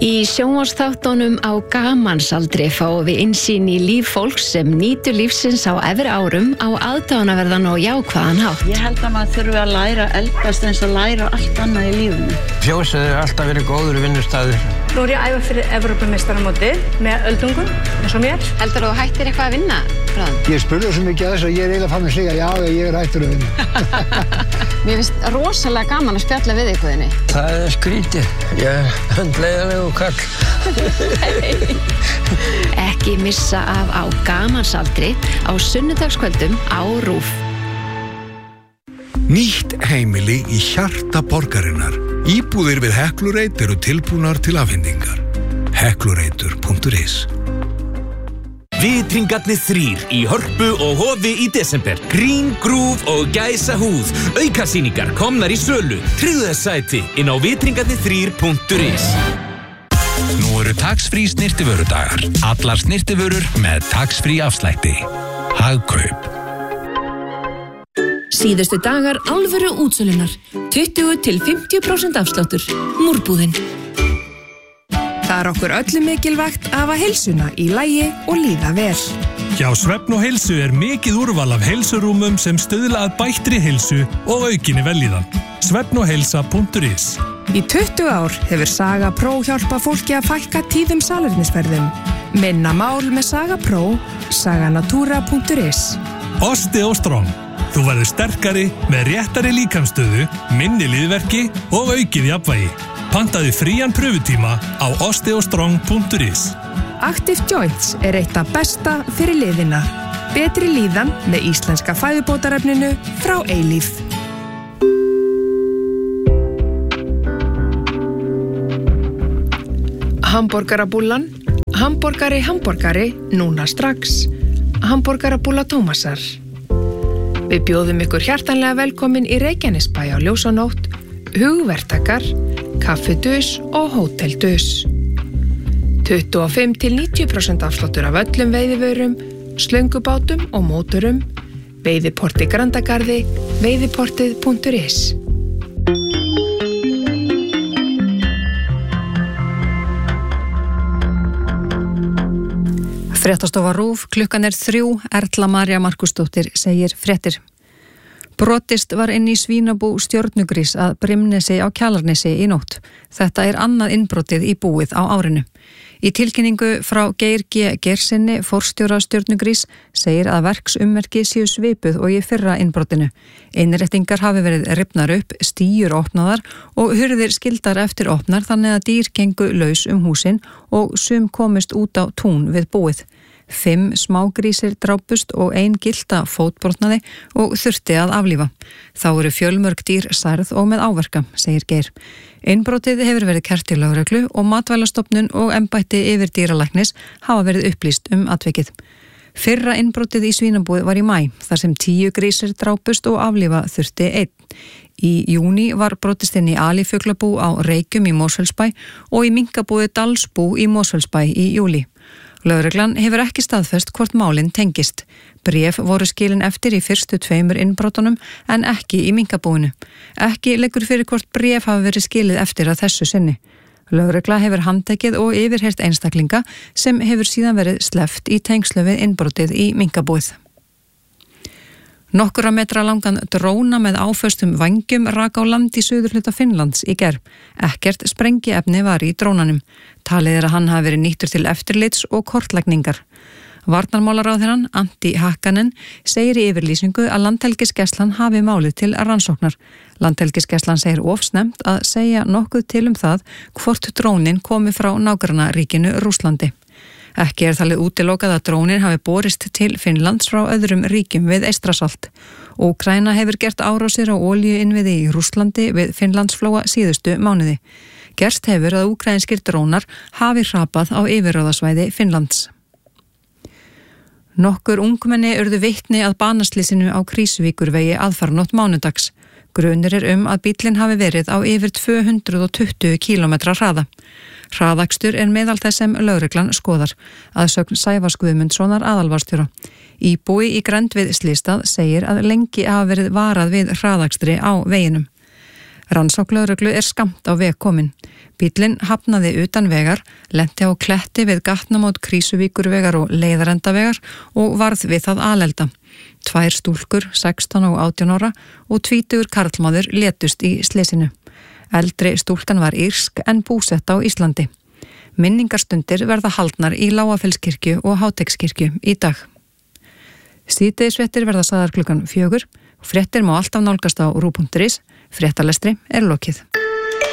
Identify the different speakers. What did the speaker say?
Speaker 1: Í sjónvarpsþáttunum á Gamansaldri fáum við innsýn í líf fólks sem nýtur lífsins á efri árum á aðdáunarverðan og jákvæðan hátt.
Speaker 2: Ég held að maður þurfi að læra eldast eins og læra allt annað í lífinu.
Speaker 3: Fjósið er alltaf verið góður vinnustæður.
Speaker 4: Nú er ég að æfa fyrir Evrópumeistaramótið með öldungum eins og mér.
Speaker 1: Heldur þú hættir eitthvað að vinna, bráðum?
Speaker 5: Ég spurði svo mikið að þess að ég eiginlega fann að segja já, ég er hættur að vinna.
Speaker 1: Mér finnst rosalega gaman að spjalla við ykkurðinni.
Speaker 3: Það er skrítið. Ég er hundleiðanlegu kall.
Speaker 1: Ekki missa af á Gamansaldri á sunnudagskvöldum á RÚV.
Speaker 6: Nýtt heimili í hjarta borgarinnar. Íbúðir við Heklureit eru tilbúnar til afhendingar. Heklureitur.is.
Speaker 7: Vitringarnir 3 í Hörpu og Hofi í desember. Grín, grúf og gæsa húð. Aukasýningar komnar í sölu. Tryggðu þess sæti inn á vitringarnir3.is.
Speaker 6: Nú eru tax-free snyrtivörudagar. Allar snyrtivörur með tax-free afslætti. Hagkaup.
Speaker 8: Síðustu dagar alvöru útsölunar. 20-50% afsláttur. Múrbúðin.
Speaker 9: Það er okkur öllum mikilvægt að hafa heilsuna í lagi og líða vel.
Speaker 10: Hjá Svefn og heilsu er mikið úrval af heilsurúmum sem stuðla að bættri heilsu og aukinni vellíðan. Svefnogheilsa.is.
Speaker 9: Í 20 ár hefur Saga Pro hjálpað fólki að fækka tíðum salernisferðum. Minna mál með Saga Pro, saganatura.is.
Speaker 10: Osteostrong. Þú verður sterkari með réttari líkamsstöðu, minni liðverki og aukið jafnvægi. Pantaðu frían pröfutíma á osteostrong.is.
Speaker 9: Active Joints er eitt af besta fyrir liðina. Betri líðan með íslenska fæðubótarefninu frá Eilíf. Hamborgarabúllan. Hamborgari, núna strax. Hamborgarabúlla Tómasar. Við bjóðum ykkur hjartanlega velkomin í Reykjanesbæ á ljósanótt, hugvertakar, kaffidus og hóteldus. 25-90% afsláttur af öllum veiðivörum, slöngubátum og mótorum, veiðiporti Grandagarði, veiðiportið.is.
Speaker 11: Fréttastofa RÚV, klukkan er 3, Erla María Markusdóttir segir fréttir. Brotist var inn í svínabú Stjörnugrís að Brimnesi á Kjalarnesi í nótt. Þetta er annað innbrotið í búið á árinu. Í tilkynningu frá Geir G. Geirsinni, forstjóra Stjörnugrís, segir að verksummerki séu svipuð og í fyrra innbrotinu. Innréttingar hafi verið rifnar upp, stíur opnaðar og hurðir skildar eftir opnar þannig að dýr gengu laus húsin og sum komist út á tún við búið. 5 smágrísir drápust og 1 gylta fótbrotnaði og þurfti að aflífa. Þá eru fjölmörg dýr særð og með áverka, segir Geir. Innbrotið hefur verið kært til lögreglu og Matvælastofnun og embætti yfirdýralæknis hafa verið upplýst atvikið. Fyrra innbrotið í svínabúið var í maí, þar sem 10 grísir drápust og aflífa þurfti 1. Í júní var brotist inn í alifuglabú á Reykjum í Mosfellsbæ og í minkabúið Dalsbú í Mosfellsbæ í júlí. Lögreglan hefur ekki staðfest hvort málin tengist. Bréf voru skilin eftir í fyrstu 2 innbrotunum en ekki í minkabúinu. Ekki liggur fyrir hvort bréf hafi verið skilið eftir að þessu sinni. Lögregla hefur handtekið og yfirheyrt einstaklinga sem hefur síðan verið sleppt í tengslu við innbrotið í minkabúið. Nokkura metra langan dróna með áföstum vængjum rak á land í suðurhluta Finnlands í gær. Ekkert sprengiefni var í drónanum. Talið er að hann hafi verið nýttur til eftirlits og kortlagningar. Varnarmálaráðherrann Antti Hakkanen segir í yfirlýsingu að Landhelgisgæslan hafi málið til rannsóknar. Landhelgisgæslan segir ofsnemmt að segja nokkuð til það hvort drónin komi frá nágrannaríkinu Rússlandi. Ekki er talið útilokað að drónin hafi borist til Finnlands frá öðrum ríkjum við Eystrasalt. Úkraína hefur gert árásir á olíuinnviði í Rússlandi við Finnlandsflóa síðustu mánuði. Gerst hefur að úkraínskir drónar hafi hrapað á yfirráðasvæði Finnlands. Nokkur ungmenni urðu vitni að banaslysinu á Krýsuvíkurvegi aðfarnótt mánudags. Grunur er að bíllinn hafi verið á yfir 220 km hraða. Hraðakstur er meðal þess sem lögreglan skoðar, að sögn Sævars Guðmundssonar aðalvarstjóra. Íbúi í grennd við Slystað segir að lengi hafa verið varað við hraðakstri á veginum. Rannsókn lögreglu skammt á veg komin. Bíllinn hafnaði utan vegar, lenti á kletti við gatnamót Krýsuvíkurvegar og Leiðarendavegar og varð við það alelda. 2 stúlkur, 16 og 18 ára og 20 karlmaður létust í slysinu. Eldri stúlkan var írsk en búsett á Íslandi. Minningarstundir verða haldnar í Lágafellskirkju og Háteigskirkju í dag. Síðdegisfréttir verða sagðar klukkan 4. Fréttir má alltaf nálgast á RÚV.is. Fréttalestri lokið.